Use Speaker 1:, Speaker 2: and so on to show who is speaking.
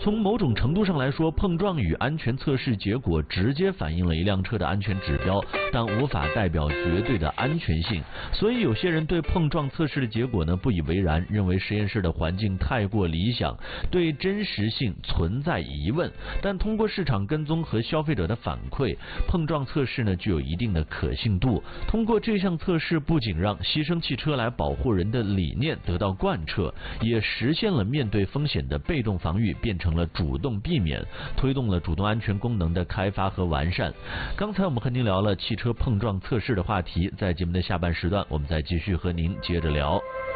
Speaker 1: 从某种程度上来说，碰撞与安全测试结果直接反映了一辆车的安全指标，但无法代表绝对的安全性。所以有些人对碰撞测试的结果呢不以为然，认为实验室的环境太过理想，对真实性存在疑问。但通过市场跟踪和消费者的反馈，碰撞测试呢具有一定的可信度。通过这项测试，不仅让牺牲汽车来保护人的理念得到贯彻，也实现了面对风险的被动防御变成了主动避免，推动了主动安全功能的开发和完善。刚才我们和您聊了汽车碰撞测试的话题，在节目的下半时段，我们再继续和您接着聊。